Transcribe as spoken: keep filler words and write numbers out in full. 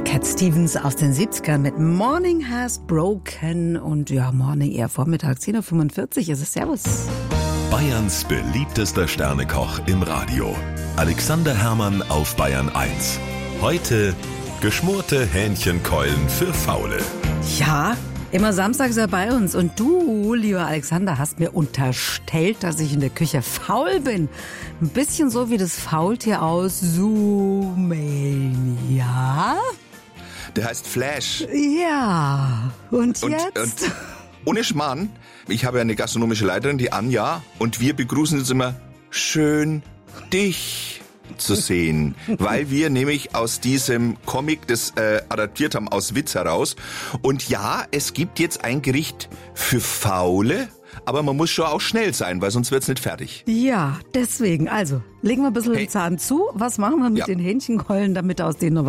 Cat Stevens aus den siebzigern mit Morning Has Broken. Und ja, Morning eher Vormittag, zehn Uhr fünfundvierzig ist es. Servus. Bayerns beliebtester Sternekoch im Radio. Alexander Herrmann auf Bayern eins. Heute geschmorte Hähnchenkeulen für Faule. Ja, immer Samstag ist er bei uns. Und du, lieber Alexander, hast mir unterstellt, dass ich in der Küche faul bin. Ein bisschen so wie das Faultier aus Zoomania. Der heißt Flash. Ja, und, Und, jetzt? und ohne Schmarrn, ich habe ja eine gastronomische Leiterin, die Anja, und wir begrüßen uns immer, schön dich zu sehen, weil wir nämlich aus diesem Comic das äh, adaptiert haben aus Witz heraus. Und ja, es gibt jetzt ein Gericht für Faule, aber man muss schon auch schnell sein, weil sonst wird's nicht fertig. Ja, deswegen. Also, legen wir ein bisschen Hey. den Zahn zu. Was machen wir mit Ja. den Hähnchenkeulen, damit aus denen noch